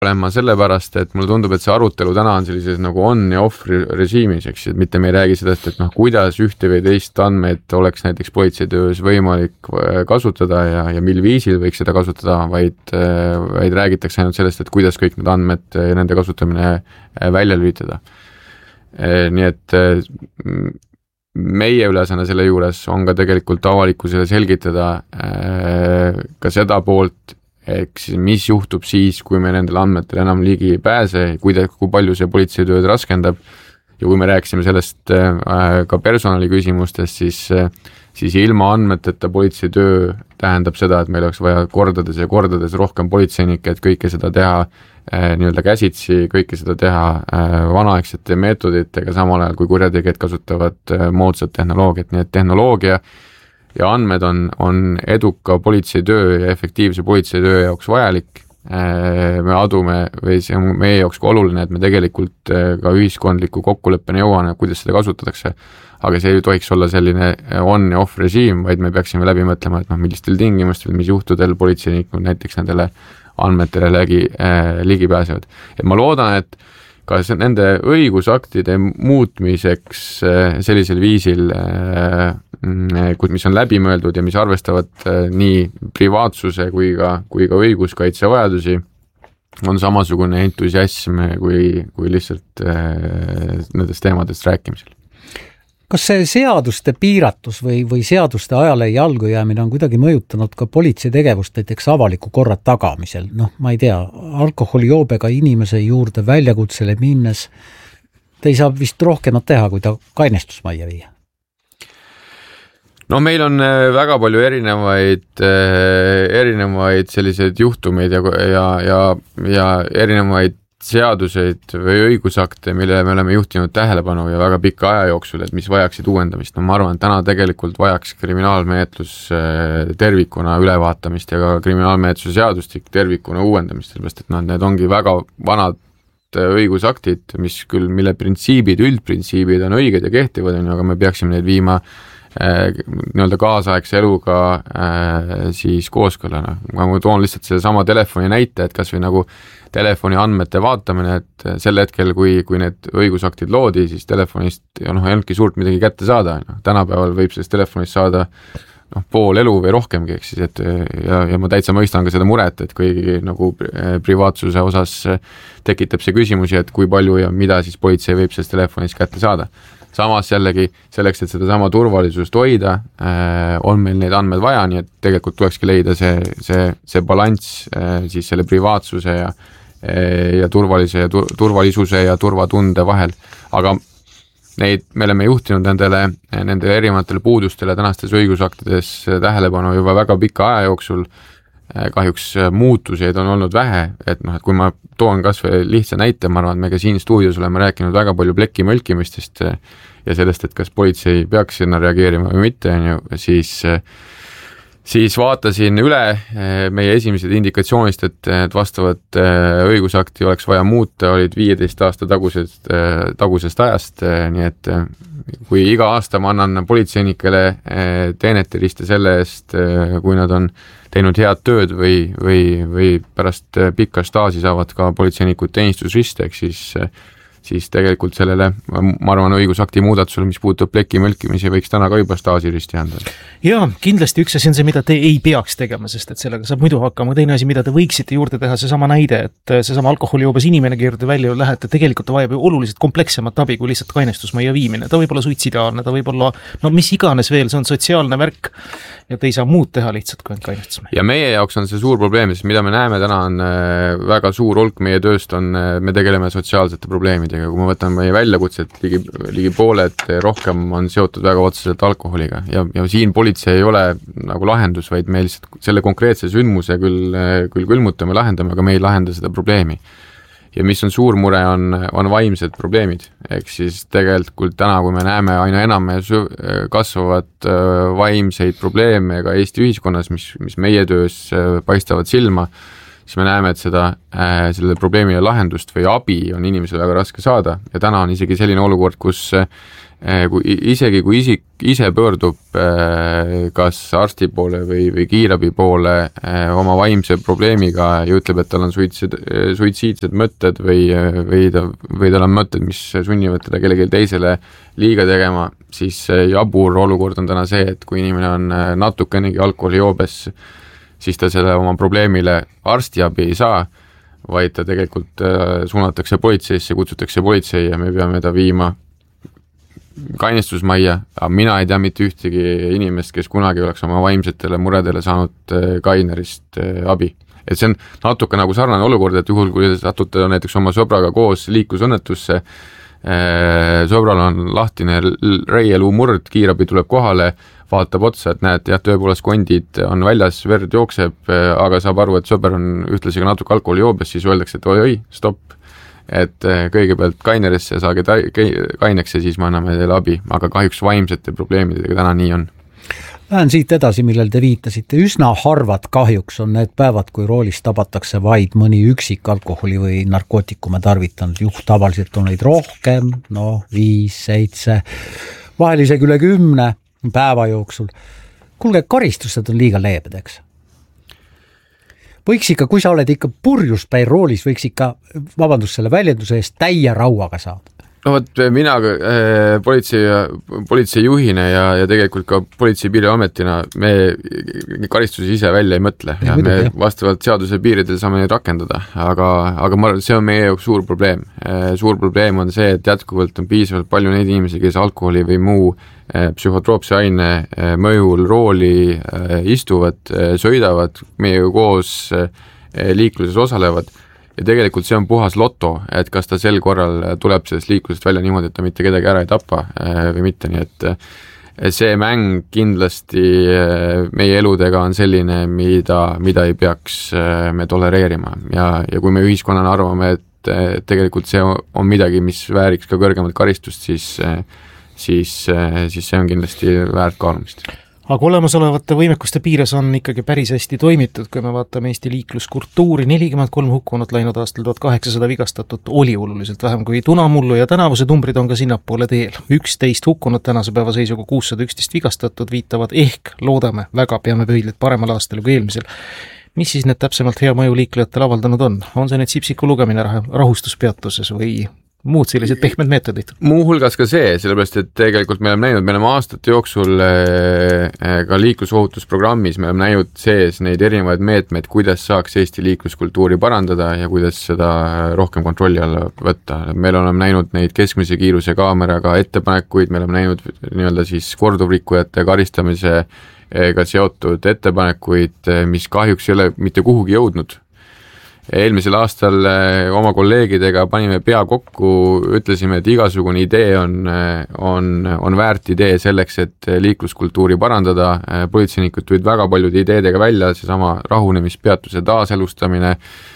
olema sellepärast, et mulle tundub, et see arutelu täna on sellises nagu on ja off režiimis, eks, et mitte me ei räägi sellest, et kuidas ühte või teist andmeid oleks näiteks politseitöös võimalik kasutada ja mil viisil võiks seda kasutada, vaid räägitakse ainult sellest, et kuidas kõik need andmed ja nende kasutamine välja lülitada. Nii et meie ülesanne selle juures on ka tegelikult avalikkusele selgitada ka seda poolt, eks mis juhtub siis, kui me nendele andmetele enam ligi ei pääse, kui palju see politseitööd raskendab ja kui me rääksime sellest ka personali küsimustest, siis ilma andmeteta politseitöö tähendab seda, et meil oleks vaja kordades ja kordades rohkem politseinikke, et kõike seda teha nii-öelda käsitsi, kõike seda teha vanaaegsete meetoditega, samal ajal kui kurjategijad kasutavad moodsat tehnoloogiat, nii et tehnoloogia ja andmed on eduka politseitöö ja efektiivse politseitöö jaoks vajalik. Me adume või see on meie jaoks ka oluline, et me tegelikult ka ühiskondliku kokkuleppeni jõuame, kuidas seda kasutatakse, aga see ei tohiks olla selline on ja off režiim, vaid me peaksime läbi mõtlema, et millistel tingimustel, mis juhtudel politseinikud näiteks nendele andmetele ligi pääsevad. Et ma loodan, et ka nende õigusaktide muutmiseks sellisel viisil, mis on läbimõeldud ja mis arvestavad nii privaatsuse kui ka õiguskaitse vajadusi, on samasugune entusiasm kui lihtsalt nendest teemadest rääkimisel. Kas see seaduste piiratus või seaduste ajale jalgu jäämine on kuidagi mõjutanud ka politsei tegevust näiteks avaliku korra tagamisel? Ma ei tea, alkoholijoobega inimese juurde väljakutsele minnes ta ei saa vist rohkemat teha, kui ta kainestusmajja viia. Meil on väga palju erinevaid selliseid juhtumeid ja erinevaid seaduseid või õigusakte, mille me oleme juhtinud tähelepanu ja väga pika aja jooksul, et mis vajaksid uuendamist. Ma arvan, et täna tegelikult vajaks kriminaalmenetlus tervikuna ülevaatamist ja ka kriminaalmenetluse seadustik tervikuna uuendamist, sellepärast, et need ongi väga vanad õigusaktid, mille printsiibid, üldprintsiibid on õiged ja kehtivad, aga me peaksime neid viima nii-öelda kaasaegse eluga siis kooskõlana. Ma toon lihtsalt selle sama telefoni näite, et kas või nagu telefoni andmete vaatamine, et sel hetkel, kui need õigusaktid loodi, siis telefonist ei olnudki suurt midagi kätte saada. Tänapäeval võib sellest telefonist saada pool elu või rohkemgi, eks siis, ja ma täitsa mõistan ka seda muret, et kui nagu privaatsuse osas tekitab see küsimusi, et kui palju ja mida siis politsei võib sellest telefonist kätte saada. Samas jällegi selleks, et seda sama turvalisust hoida, on meil neid andmed vaja, nii et tegelikult tulekski leida see balanss siis selle privaatsuse ja turvalisuse ja turvatunde vahel. Aga me oleme juhtinud nendele erinevatele puudustele tänastes õigusaktides tähelepanu juba väga pika aja jooksul. Kahjuks muutuseid on olnud vähe, et kui ma toon kas või lihtsa näite, ma arvan, et me ka siin stuudios oleme rääkinud väga palju pleki mölkimistest ja sellest, et kas politsei peaks sinna reageerima või mitte, siis vaatasin üle meie esimesed indikatsioonist, et vastavat õigusakti oleks vaja muuta, olid 15 aasta tagusest ajast, nii et kui iga aasta ma annan politseinikele teeneteriste selle eest, kui nad on teinud head tööd või pärast pikka staaži saavad ka politseinikud teenistusriste, siis tegelikult sellele, ma arvan, õigusakti muudatusele, mis puudutab pleki mölkimisi, võiks täna ka juba staažiristi anda. Jaa, kindlasti üks asi on see, mida te ei peaks tegema, sest et sellega saab muidu hakkama. Teine asi, mida te võiksite juurde teha, see sama näide, et see sama alkoholijoobes inimene juurde välja lähete, tegelikult ta vajab ju oluliselt komplekssemat abi kui lihtsalt kainestusmajja viimine. Ta võib olla suitsidaarne, ta võib olla, mis iganes veel, see on sotsiaalne värk ja te ei saa muud teha lihtsalt kui kainestusmajja. Ja meie jaoks on see suur probleem, sest mida me näeme täna on väga suur hulk meie tööst me tegeleme sotsiaalsete probleemidega. Kui ma võtan meie väljakutset, ligi pooled rohkem on seotud väga otseselt alkoholiga ja siin politsei ei ole nagu lahendus, vaid me lihtsalt selle konkreetse sündmuse küll külmutame, lahendame, aga me ei lahenda seda probleemi. Ja mis on suur mure, on vaimsed probleemid. Ehk siis tegelikult täna, kui me näeme aina enam kasvavat vaimseid probleeme ka Eesti ühiskonnas, mis meie töös paistavad silma, siis me näeme, et selle probleemile lahendust või abi on inimesel väga raske saada ja täna on isegi selline olukord, kus isegi kui isik ise pöördub kas arsti poole või kiirabi poole oma vaimse probleemiga ja ütleb, et tal on suitsiidsed mõtted või tal on mõtted, mis sunnivad teda kellelegi teisele liiga tegema, siis jabur olukord on täna see, et kui inimene on natukenegi alkoholijoobes, siis ta selle oma probleemile arstiabi ei saa, vaid ta tegelikult suunatakse politseisse, kutsutakse politsei ja me peame ta viima kainestusmajja, aga mina ei tea mitte ühtegi inimest, kes kunagi oleks oma vaimsetele muredele saanud kainerist abi. Et see on natuke nagu sarnane olukord, et juhul, kui satute näiteks oma sõbraga koos liiklusõnnetusse, sõbral on lahtine reieluu murd, kiirabi tuleb kohale, vaatab otsa, et näed, jah, tõepoolest kondid on väljas, verd jookseb, aga saab aru, et sõber on ühtlasi ka natuke alkoholijoobes, siis öeldakse, et oi, stopp. Et kõigepealt kainerisse saage kaineks ja siis me anname teile abi, aga kahjuks vaimsete probleemidega täna nii on. Lähen siit edasi, millel te viitasite. Üsna harvad kahjuks on need päevad, kui roolis tabatakse vaid mõni üksik alkoholi või narkootikume tarvitanud juht. Tavaliselt on neid rohkem, 5, 7, vahel isegi üle 10 päeva jooksul. Kuulge, karistused on liiga leebed, eks? Võiks ikka, kui sa oled ikka purjuspäin roolis, võiks ikka, vabandust selle väljenduse eest, täie rauaga saada. No võt, mina politsei juhina ja tegelikult ka politsei piiriametina me karistusi ise välja ei mõtle ja me vastavalt seaduse piiridel saame neid rakendada, aga see on meie jaoks suur probleem. Suur probleem on see, et jätkuvalt on piisavalt palju neid inimesi, kes alkoholi või muu psühhotroopse aine mõjul rooli istuvad, sõidavad, meiega koos liikluses osalevad. Ja tegelikult see on puhas loto, et kas ta sel korral tuleb sellest liiklusest välja niimoodi, et ta mitte kedagi ära ei tapa või mitte, nii et see mäng kindlasti meie eludega on selline, mida ei peaks me tolereerima ja kui me ühiskonnana arvame, et tegelikult see on midagi, mis vääriks ka kõrgemat karistust, siis see on kindlasti väärt kaalumist. Aga olemasolevate võimekuste piires on ikkagi päris hästi toimitud, kui me vaatame Eesti liikluskultuuri, 43 hukkunut läinud aastal 1800 vigastatut oli oluliselt vähem kui tunamullu ja tänavused numbrid on ka sinnapoole teel. 11 hukkunut tänase päeva seisuga 611 vigastatud viitavad ehk, loodame, väga peame pöidlid paremal aastal kui eelmisel. Mis siis need täpsemalt hea mõju liiklejatele avaldanud on? On see need sipsiku lugemine rahustuspeatuses või muud sellised pehmed meetodid? Muu hulgas ka see, sellepärast, et tegelikult me oleme aastate jooksul ka liiklusohutusprogrammis, me oleme näinud sees neid erinevaid meetmeid, kuidas saaks Eesti liikluskultuuri parandada ja kuidas seda rohkem kontrolli alla võtta. Meil oleme näinud neid keskmise kiiruse kaameraga ettepanekuid, me oleme näinud nii-öelda siis korduvrikkujate karistamisega seotud ettepanekuid, mis kahjuks ei ole mitte kuhugi jõudnud. Eelmisel aastal oma kolleegidega panime pea kokku, ütlesime, et igasugune idee on väärt idee selleks, et liikluskultuuri parandada. Politseinikud tulid väga paljude ideedega välja, seesama rahunemispeatuse taaselustamine,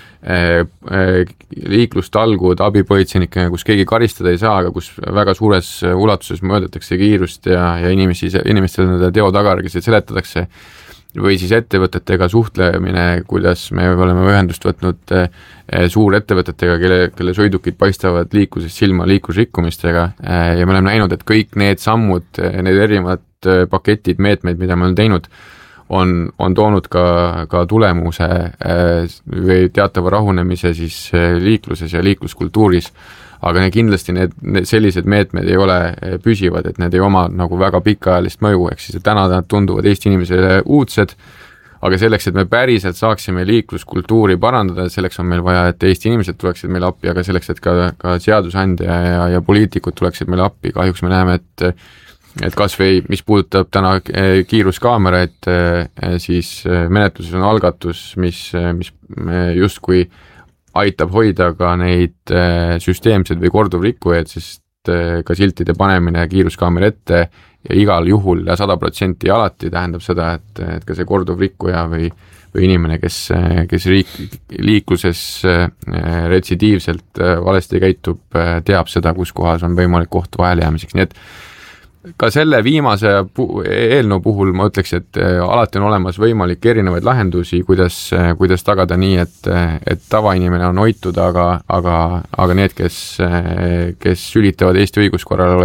liiklustalgud abipolitseinikega, kus keegi karistada ei saa, aga kus väga suures ulatuses mõõdetakse kiirust ja inimestele nende teo tagargisid seletatakse. Või siis ettevõtetega suhtlemine, kuidas me oleme ühendust võtnud suurettevõtetega, kelle sõidukid paistavad liiklusest silma liiklusrikkumistega ja me oleme näinud, et kõik need sammud, need erinevad paketid, meetmeid, mida me oleme teinud, on toonud ka tulemuse või teatava rahunemise siis liikluses ja liikluskultuuris. Aga kindlasti need sellised meetmed ei ole püsivad, et need ei oma nagu väga pikaajalist mõju, ehk siis täna nad tunduvad Eesti inimesele uudsed, aga selleks, et me päriselt saaksime liikluskultuuri parandada, selleks on meil vaja, et Eesti inimesed tuleksid meile appi, aga selleks, et ka seadusandja ja poliitikud tuleksid meile appi. Kahjuks me näeme, et kas või mis puudutab täna kiiruskaameraid, siis menetluses on algatus, mis justkui aitab hoida ka neid süsteemsed või korduvrikkujad, sest ka siltide panemine kiiruskaamera ette ja igal juhul ja 100% alati tähendab seda, et ka see korduvrikkuja või inimene, kes liikluses retsidiivselt valesti käitub, teab seda, kus kohas on võimalik koht vahelejäämiseks. Nii et ka selle viimase eelnõu puhul ma ütleks, et alati on olemas võimalik erinevaid lahendusi, kuidas tagada nii, et tavainimene on hoitud, aga need, kes sülitavad Eesti õiguskorral, oleksid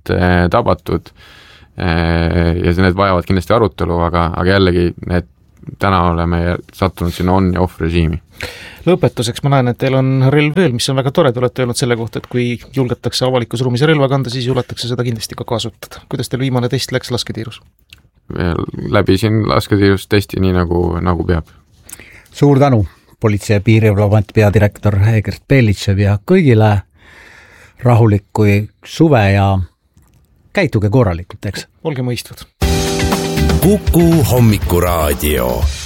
tabatud ja need vajavad kindlasti arutelu, aga jällegi need täna oleme sattunud sinna on- ja off-režiimi. Lõpetuseks ma näen, et teil on relv veel, mis on väga tore, te olete öelnud selle kohta, et kui julgetakse avalikus ruumis relva kanda, siis juletakse seda kindlasti ka kasutada. Kuidas teil viimane test läks lasketiirus? Läbisin lasketiirustesti nii nagu peab. Suur tänu, Politsei- ja Piirivalveameti peadirektor Egert Belitšev ja kõigile rahulikku suve ja käituge korralikult, eks? Olge mõistvad. Kuku Hommikuraadio.